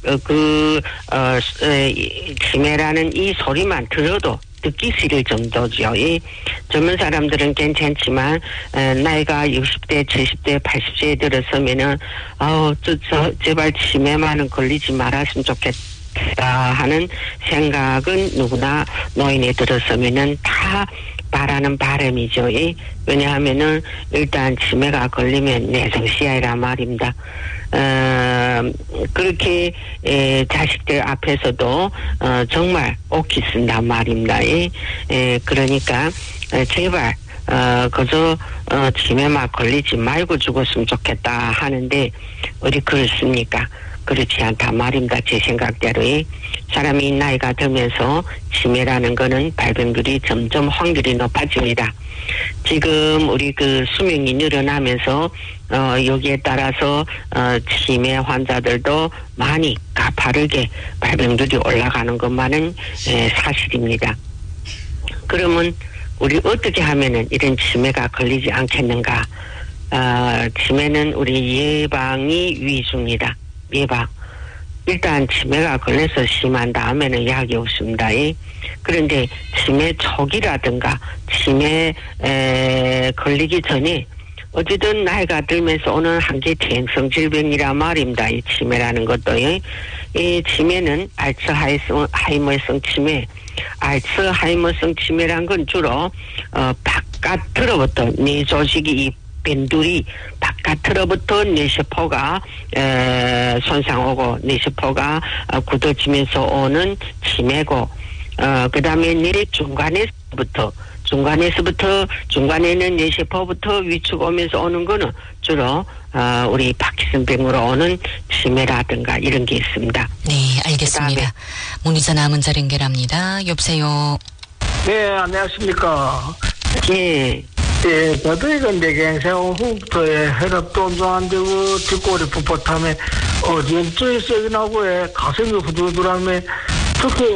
치매라는 이 소리만 들어도 듣기 싫을 정도죠. 이 젊은 사람들은 괜찮지만 나이가 60대, 70대, 80세에 들어서면은 제발 치매만은 걸리지 말았으면 좋겠다 하는 생각은 누구나 노인에 들어서면은 다 바라는 바람이죠. 왜냐하면은 일단 치매가 걸리면 내성시야이란 말입니다. 그렇게 자식들 앞에서도 정말 옥히 쓴단 말입니다. 그러니까 제발 그저 치매만 걸리지 말고 죽었으면 좋겠다 하는데 어디 그렇습니까? 그렇지 않다 말입니다. 제 생각대로. 사람이 나이가 들면서 치매라는 거는 발병률이 점점 확률이 높아집니다. 지금 우리 수명이 늘어나면서 여기에 따라서 치매 환자들도 많이 가파르게 발병률이 올라가는 것만은 사실입니다. 그러면 우리 어떻게 하면은 이런 치매가 걸리지 않겠는가? 치매는 우리 예방이 위주입니다. 예방. 일단 치매가 걸려서 심한 다음에는 약이 없습니다. 그런데 치매 초기라든가 치매 걸리기 전에 어쨌든 나이가 들면서 오는 한계天生 질병이란 말입니다. 이 치매라는 것도요. 이 치매는 알츠하이머성 치매. 알츠하이머성 치매란 건 주로 바깥으로부터 뇌 조직이 이 빈둘이 바깥으로부터 뇌세포가 손상오고 뇌세포가 굳어지면서 오는 치매고 그 다음에 뇌 중간에는 뇌세포부터 위축 오면서 오는 거는 주로 우리 파킨슨병으로 오는 치매라든가 이런 게 있습니다. 네, 알겠습니다. 문의자 남은 자 연결합니다. 여보세요. 네, 안녕하십니까. 예. 예, 저도 이건 내갱생 후부터에 혈압도 안 되고 뒷골이 풋풋하며 어지럼증이 세게 나고 가슴이 후들후들하며 특히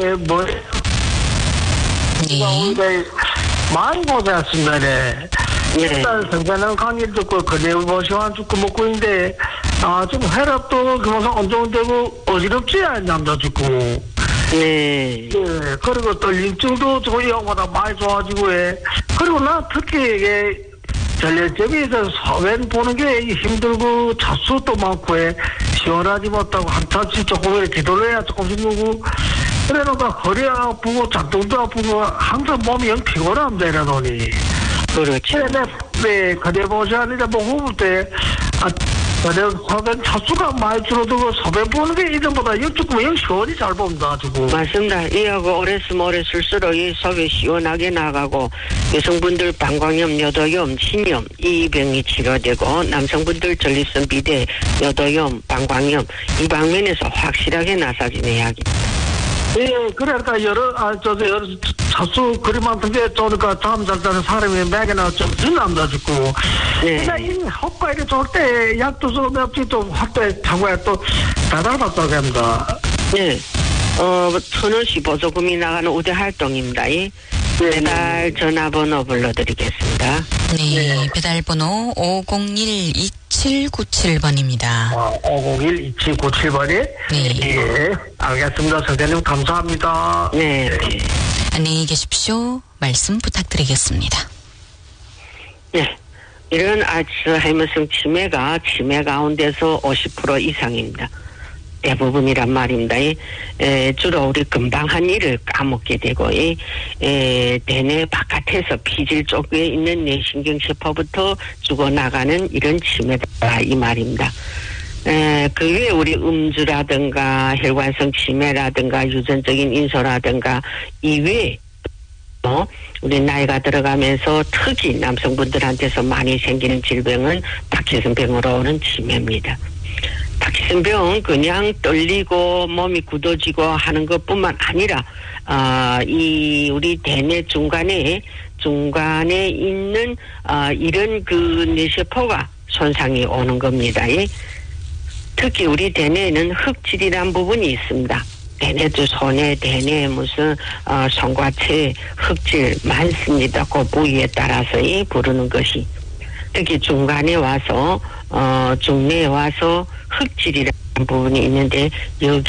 네. 많이 고생했습니다. 네. 일단 생산은 강의 듣고 그네버시한 죽고 먹고 있는데 좀 혈압도 그만큼 안정되고 어지럽지 않은 남자 죽고 네. 예, 그리고 떨림증도 저희하고보다 많이 좋아지고, 그리고 나 특히 이게 전례점에서 소변 보는 게 힘들고 차수도 많고, 시원하지 못하고 한타치 조금 기도를 해야 조금씩 누고, 그래놓고 허리 아프고 작동도 아프고 항상 몸이 영 피곤합니다, 이러더니. 그렇죠. 네, 그대 보시하니까 후보 때, 소변 차수가 많이 줄어들고 소변 보는 게 이전보다 조금 시원히 잘 봅니다. 지금. 맞습니다. 이하고 오래 쓰면 오래 쓸수록 이 속이 시원하게 나가고 여성분들 방광염, 여도염, 신염 이 병이 치료되고 남성분들 전립선 비대, 여도염, 방광염 이 방면에서 확실하게 나사지는 약이. 예, 그러니까 여러 차수 그리 많은 게 좋으니까 잠 잘 자는 사람이 맥이나 좀 들납니다, 지금. 네. 그러니까 이 효과가 좋을 때 약도 좀 없지 또 확대 타고야 또 다달받다고 합니다. 네. 1,000원씩 보조금이 나가는 우대 활동입니다. 배달 전화번호 불러드리겠습니다. 네, 배달번호 501-2797번입니다. 501-2797번이? 네. 예, 알겠습니다. 선생님, 감사합니다. 네. 안녕히 계십시오. 말씀 부탁드리겠습니다. 네. 이런 알츠하이머성 치매가 치매 가운데서 50% 이상입니다. 대부분이란 말입니다. 주로 우리 금방 한 일을 까먹게 되고, 대뇌 바깥에서 피질 쪽에 있는 뇌신경세포부터 죽어나가는 이런 치매다, 이 말입니다. 그 외에 우리 음주라든가 혈관성 치매라든가 유전적인 인소라든가 이외에 우리 나이가 들어가면서 특히 남성분들한테서 많이 생기는 질병은 파킨슨병으로 오는 치매입니다. 파킨슨병은 그냥 떨리고 몸이 굳어지고 하는 것뿐만 아니라 이 우리 대뇌 중간에 있는 이런 뇌세포가 손상이 오는 겁니다. 특히 우리 대뇌에는 흑질이란 부분이 있습니다. 대뇌도 손에 대뇌 무슨 손과체 흑질 많습니다. 그 부위에 따라서 부르는 것이 특히 중간에 와서 중뇌에 와서 흑질이라는 부분이 있는데 여기